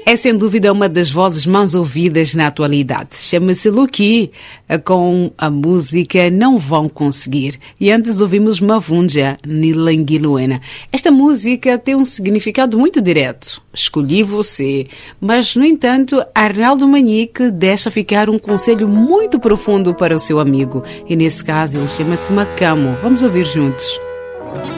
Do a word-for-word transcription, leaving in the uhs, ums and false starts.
É sem dúvida uma das vozes mais ouvidas na atualidade. Chama-se Luqui, com a música Não Vão Conseguir. E antes ouvimos Mavunja, Nilanguiluena. Esta música tem um significado muito direto. Escolhi você. Mas, no entanto, Arnaldo Manique deixa ficar um conselho muito profundo para o seu amigo. E nesse caso ele chama-se Macamo. Vamos ouvir juntos.